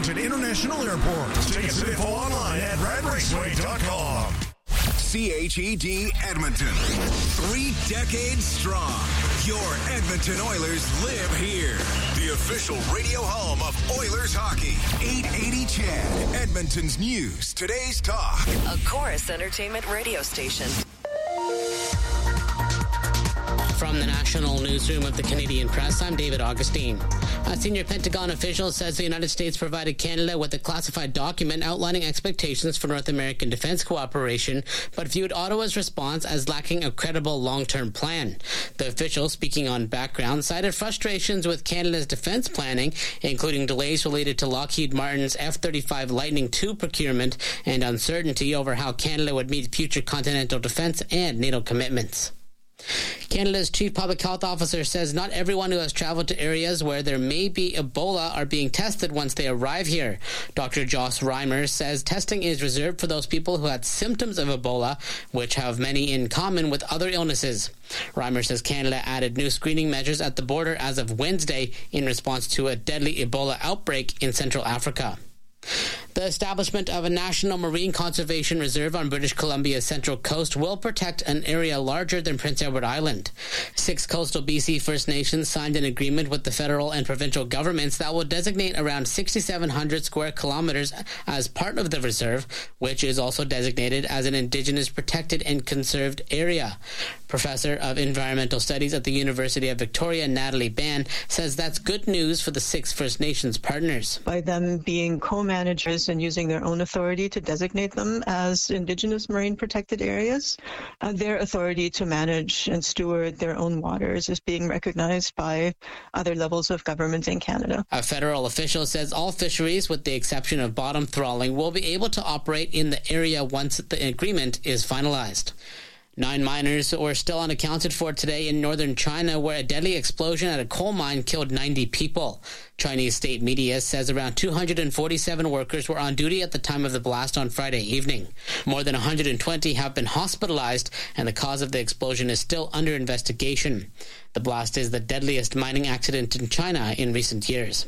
Edmonton International Airport. Tickets and info online at radraceway.com. CHED Edmonton. 3 decades strong. Your Edmonton Oilers live here. The official radio home of Oilers hockey. 880 CHED. Edmonton's news. Today's talk. A Chorus Entertainment radio station. From the National Newsroom of the Canadian Press, I'm David Augustine. A senior Pentagon official says the United States provided Canada with a classified document outlining expectations for North American defense cooperation, but viewed Ottawa's response as lacking a credible long-term plan. The official, speaking on background, cited frustrations with Canada's defense planning, including delays related to Lockheed Martin's F-35 Lightning II procurement and uncertainty over how Canada would meet future continental defense and NATO commitments. Canada's Chief Public Health Officer says not everyone who has traveled to areas where there may be Ebola are being tested once they arrive here. Dr. Joss Reimer says testing is reserved for those people who had symptoms of Ebola, which have many in common with other illnesses. Reimer says Canada added new screening measures at the border as of Wednesday in response to a deadly Ebola outbreak in Central Africa. The establishment of a national marine conservation reserve on British Columbia's central coast will protect an area larger than Prince Edward Island. 6 coastal BC First Nations signed an agreement with the federal and provincial governments that will designate around 6,700 square kilometers as part of the reserve, which is also designated as an Indigenous protected and conserved area. Professor of Environmental Studies at the University of Victoria, Natalie Ban, says that's good news for the 6 First Nations partners. By them being co-managers and using their own authority to designate them as Indigenous marine protected areas, their authority to manage and steward their own waters is being recognized by other levels of government in Canada. A federal official says all fisheries, with the exception of bottom trawling, will be able to operate in the area once the agreement is finalized. 9 miners were still unaccounted for today in northern China, where a deadly explosion at a coal mine killed 90 people. Chinese state media says around 247 workers were on duty at the time of the blast on Friday evening. More than 120 have been hospitalized, and the cause of the explosion is still under investigation. The blast is the deadliest mining accident in China in recent years.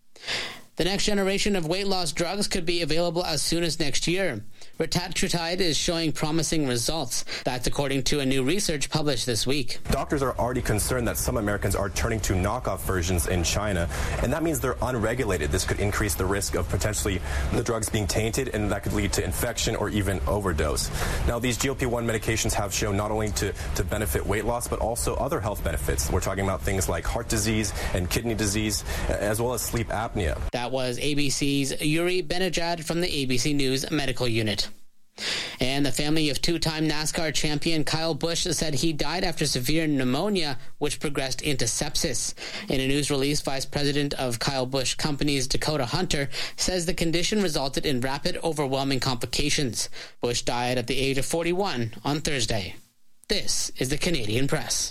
The next generation of weight loss drugs could be available as soon as next year. Retatrutide is showing promising results. That's according to a new research published this week. Doctors are already concerned that some Americans are turning to knockoff versions in China, and that means they're unregulated. This could increase the risk of potentially the drugs being tainted, and that could lead to infection or even overdose. Now, these GLP-1 medications have shown not only to benefit weight loss, but also other health benefits. We're talking about things like heart disease and kidney disease, as well as sleep apnea. That was ABC's Yuri Benajad from the ABC News Medical Unit. And the family of 2-time NASCAR champion Kyle Busch said he died after severe pneumonia, which progressed into sepsis. In a news release, Vice President of Kyle Busch Companies Dakota Hunter says the condition resulted in rapid, overwhelming complications. Busch died at the age of 41 on Thursday. This is the Canadian Press.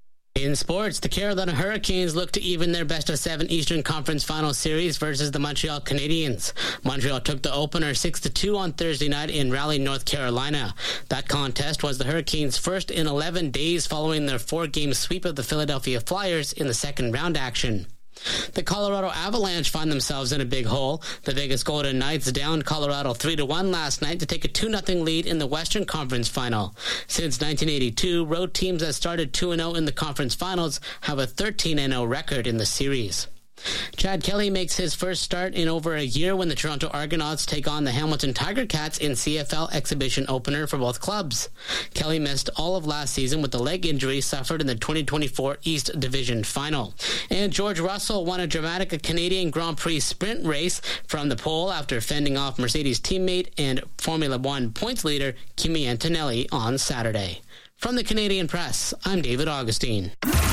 In sports, the Carolina Hurricanes look to even their best-of-7 Eastern Conference Final Series versus the Montreal Canadiens. Montreal took the opener 6-2 on Thursday night in Raleigh, North Carolina. That contest was the Hurricanes' first in 11 days following their 4-game sweep of the Philadelphia Flyers in the second-round action. The Colorado Avalanche find themselves in a big hole. The Vegas Golden Knights downed Colorado 3-1 last night to take a 2-0 lead in the Western Conference Final. Since 1982, road teams that started 2-0 in the conference finals have a 13-0 record in the series. Chad Kelly makes his first start in over a year when the Toronto Argonauts take on the Hamilton Tiger Cats in CFL exhibition opener for both clubs. Kelly missed all of last season with the leg injury suffered in the 2024 East Division Final. And George Russell won a dramatic Canadian Grand Prix sprint race from the pole after fending off Mercedes teammate and Formula One points leader Kimi Antonelli on Saturday. From the Canadian Press, I'm David Augustine.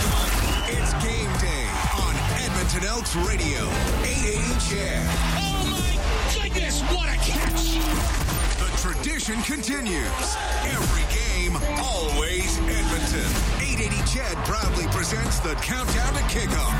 It's game day. Edmonton Elks Radio, 880 CHED. Oh my goodness, what a catch! The tradition continues. Every game, always Edmonton. 880 CHED proudly presents the Countdown to Kickoff.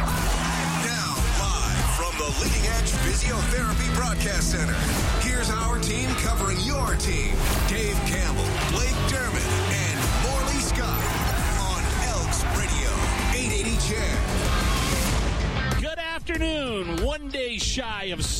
Now, live from the Leading Edge Physiotherapy Broadcast Center, here's our team covering your team. Dave Campbell, Blake Dermott, and Morley Scott on Elks Radio, 880 CHED. Good afternoon. One day shy of